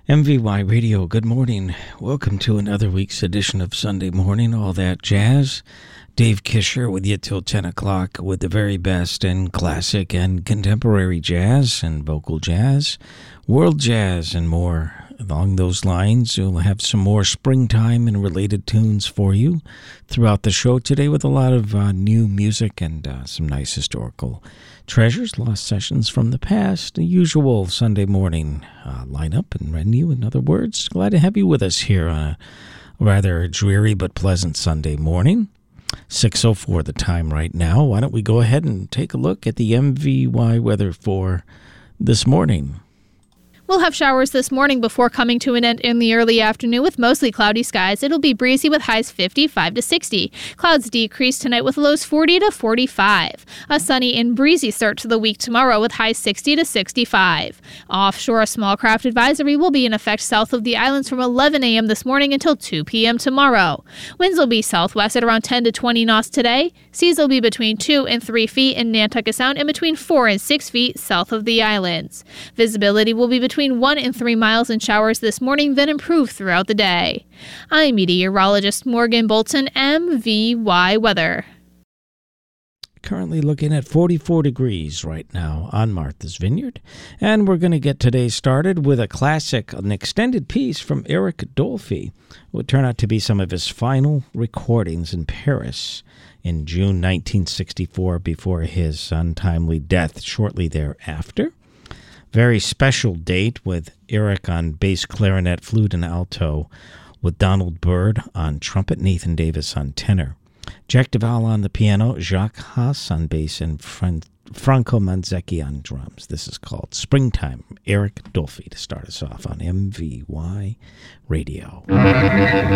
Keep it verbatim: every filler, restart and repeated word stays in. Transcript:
M V Y Radio, good morning. Welcome to another week's edition of Sunday Morning, All That Jazz. Dave Kisher with you till ten o'clock with the very best in classic and contemporary jazz and vocal jazz, world jazz, and more. Along those lines, we'll have some more springtime and related tunes for you throughout the show today with a lot of uh, new music and uh, some nice historical treasures, lost sessions from the past, the usual Sunday morning uh, lineup and menu. In other words, glad to have you with us here on a rather dreary but pleasant Sunday morning. six oh four the time right now. Why don't we go ahead and take a look at the M V Y weather for this morning. We'll have showers this morning before coming to an end in the early afternoon with mostly cloudy skies. It'll be breezy with highs fifty-five to sixty. Clouds decrease tonight with lows forty to forty-five. A sunny and breezy start to the week tomorrow with highs sixty to sixty-five. Offshore, a small craft advisory will be in effect south of the islands from eleven a.m. this morning until two p.m. tomorrow. Winds will be southwest at around ten to twenty knots today. Seas will be between two and three feet in Nantucket Sound and between four and six feet south of the islands. Visibility will be between between one and three miles in showers this morning, then improve throughout the day. I'm meteorologist Morgan Bolton, M V Y Weather. Currently looking at forty-four degrees right now on Martha's Vineyard. And we're going to get today started with a classic, an extended piece from Eric Dolphy. It would turn out to be some of his final recordings in Paris in June nineteen sixty-four before his untimely death shortly thereafter. Very special date with Eric on bass, clarinet, flute, and alto, with Donald Byrd on trumpet, Nathan Davis on tenor, Jack Duvall on the piano, Jacques Haas on bass, and Fran- Franco Manzecchi on drums. This is called Springtime. Eric Dolphy to start us off on M V Y Radio.